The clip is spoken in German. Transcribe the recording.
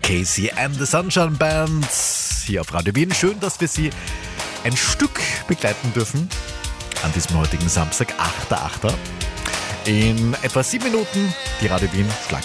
Casey and the Sunshine Band hier auf Radio Wien. Schön, dass wir Sie ein Stück begleiten dürfen an diesem heutigen Samstag, 8.8. In etwa 7 Minuten die Radio Wien